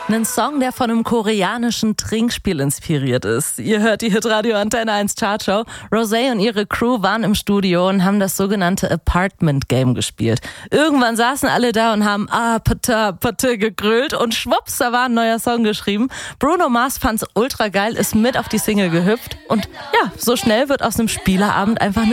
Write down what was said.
Ein Song, der von einem koreanischen Trinkspiel inspiriert ist. Ihr hört die Hitradio Antenne 1 Chartshow. Rosé und ihre Crew waren im Studio und haben das sogenannte Apartment Game gespielt. Irgendwann saßen alle da und haben Pata gegrölt und schwupps, da war ein neuer Song geschrieben. Bruno Mars fand's ultra geil, ist mit auf die Single gehüpft und ja, so schnell wird aus einem Spieleabend einfach